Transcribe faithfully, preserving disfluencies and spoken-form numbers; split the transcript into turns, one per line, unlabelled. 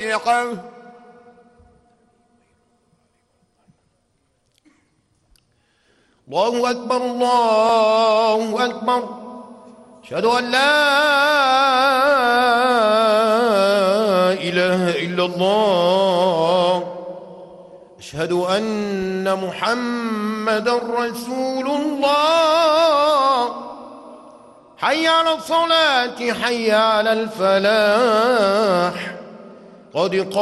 الفاتحة. الله أكبر الله أكبر. أشهد أن لا إله إلا الله. أشهد أن محمدا رسول الله. حي على الصلاة حي على الفلاح. قد